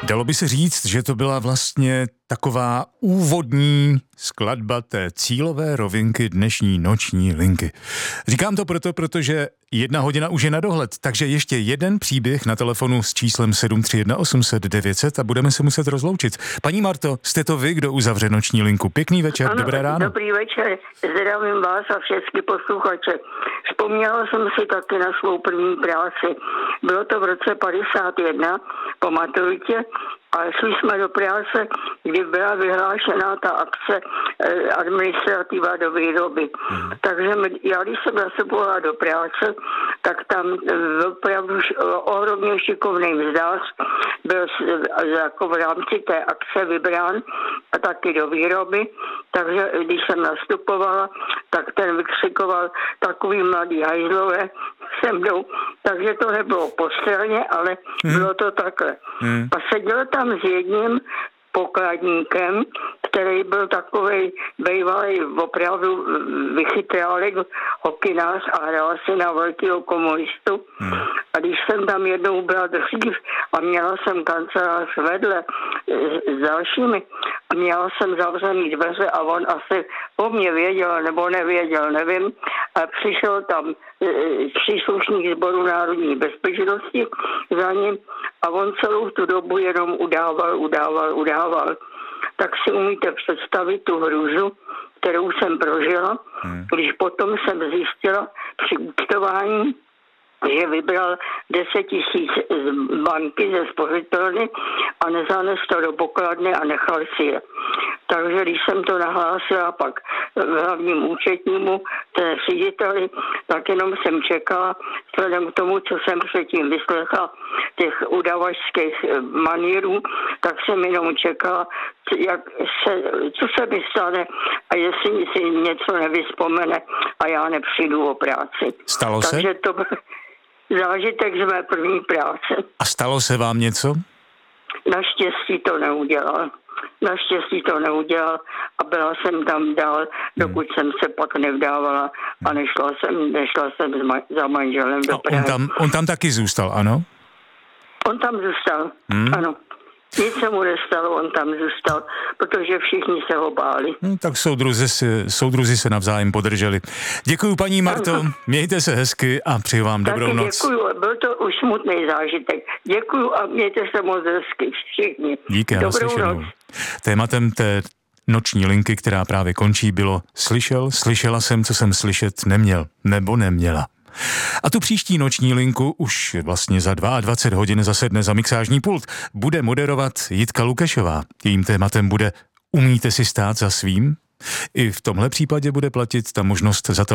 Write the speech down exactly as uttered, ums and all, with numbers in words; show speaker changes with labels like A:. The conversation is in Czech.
A: Dalo by se říct, že to byla vlastně taková úvodní skladba té cílové rovinky dnešní noční linky. Říkám to proto, protože jedna hodina už je na dohled, takže ještě jeden příběh na telefonu s číslem sedm tři jedna osm set devět set a budeme se muset rozloučit. Paní Marto, jste to vy, kdo uzavře noční linku. Pěkný večer,
B: ano,
A: dobré ráno.
B: Dobrý večer, zdravím vás a všechny posluchače. Vzpomněla jsem si taky na svou první práci. Bylo to v roce padesát jedna po maturitě a šli jsme do práce, kdy byla vyhlášená ta akce eh, administrativa do výroby. Hmm. Takže já, když jsem nastupovala do práce, tak tam opravdu ohromně šikovný vzdář byl jako v rámci té akce vybrán a taky do výroby. Takže když jsem nastupovala, tak ten vykřikoval takový mladý hajzlové se mnou, takže to nebylo postranně, ale hmm. bylo to takhle. Hmm. A seděl tam s jedním pokladníkem, který byl takovej bývalý opravdu vychytrálek hokynář a hrál si na velkého komunistu. Hmm. A když jsem tam jednou byla dřív a měla jsem kancelář vedle s dalšími a měla jsem zavřený dveře a on asi o mě věděl nebo nevěděl, nevím. A přišel tam příslušník sboru národní bezpečnosti za ním a on celou tu dobu jenom udával, udával, udával. Tak si umíte představit tu hrůzu, kterou jsem prožila, hmm. když potom jsem zjistila při účtování, že vybral deset tisíc z banky, ze spořitelny a nezanes to do pokladny a nechal si je. Takže když jsem to nahlásila pak hlavním účetnímu, té řediteli, tak jenom jsem čekala, vzhledem k tomu, co jsem předtím vyslechla, těch udavačských manírů, tak jsem jenom čekala, jak se, co se mi stane a jestli si něco nevyspomene a já nepřijdu o práci.
A: Stalo se?
B: Takže to byl zážitek z mé první práce.
A: A stalo se vám něco?
B: Naštěstí to neudělal. Naštěstí to neudělal a byla jsem tam dál, dokud hmm. jsem se pak nevdávala a nešla jsem, nešla jsem za manželem do Prahy.
A: On tam, on tam taky zůstal, ano?
B: On tam zůstal, hmm. ano. Nic se mu nestalo, on tam zůstal, protože všichni se ho báli.
A: Hmm, tak soudruzi, si, soudruzi se navzájem podrželi. Děkuju, paní Marto, ano. Mějte se hezky a přeji vám
B: taky
A: dobrou noc.
B: Děkuju, byl to už smutný zážitek. Děkuju a mějte se moc hezky všichni.
A: Díky,
B: dobrou noc.
A: Tématem té noční linky, která právě končí, bylo slyšel, slyšela jsem, co jsem slyšet neměl, nebo neměla. A tu příští noční linku už vlastně za dvacet dva hodin zasedne za mixážní pult. Bude moderovat Jitka Lukešová. Jejím tématem bude Umíte si stát za svým? I v tomhle případě bude platit ta možnost za